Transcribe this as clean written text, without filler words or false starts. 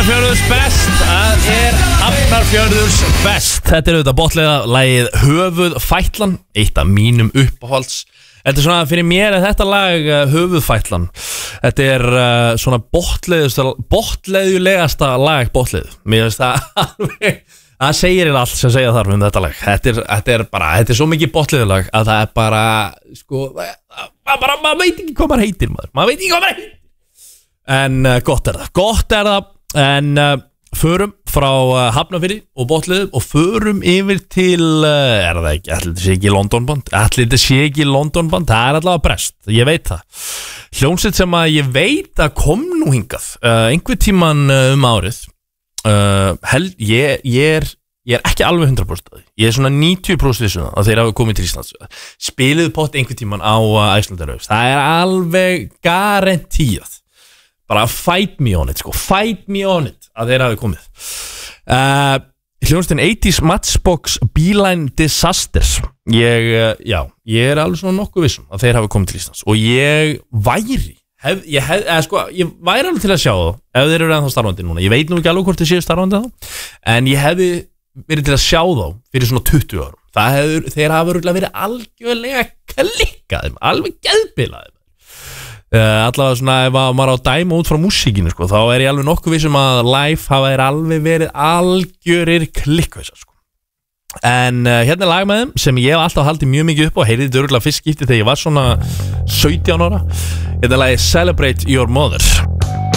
Hafnarfjörðurs best. Það Hafnarfjörðurs best. Þetta auðvitað botlega lagið Höfuðfætlan, eitt af mínum uppáhalds. Þetta svona fyrir mér þetta lag Höfuðfætlan. Þetta svona botleðulegasta lag botleð. Mér finnst það alveg, það segir allt sem segja þarf þetta lag. Þetta er svo mikið botleðulag að það bara, sko, maður veit ekki hvað maður heitir, maður veit ekki hvað maður heitir. En gott er það. En förum frá Hafnarfirði og botleðum og förum yfir til, það ekki, ætli þetta sé ekki Londonband, það allavega Brest, ég veit það. Hljómsveit sem að ég veit að kom nú hingað, einhver tíman árið, ég er ekki alveg 100%, ég er svona 90% vissum að þeir hafa komið til Íslands. Spiluðu pott einhver tíman á Icelandair, það er alveg garantíað. Bara fight me on it að þeir hafi komið. Hljómsveitin 80's Matchbox Beeline Disasters. Ég er alveg svona nokkuð vissum að þeir hafi komið til Íslands og ég væri alveg til að sjá þá ef þeir eru ennþá starfandi núna. Ég veit nú ekki alveg hvort þeir séu starfandi þá, en ég hefði verið til að sjá þá fyrir svona 20 árum. Þeir hafa verið algjörlega klikkaðir, alveg geðbilaðir. Allavega svona ef maður á dæma út frá músíkinu, sko, þá er ég alveg nokkuð vissum að live hafa þeir alveg verið algjörir klikkveisar, sko. En hérna er lag með þeim sem ég hef alltaf haldið mjög mikið upp og heyrði þetta örugglega fyrst skipti þegar ég var svona 17 ára. Þetta er lagið Celebrate Your Mother.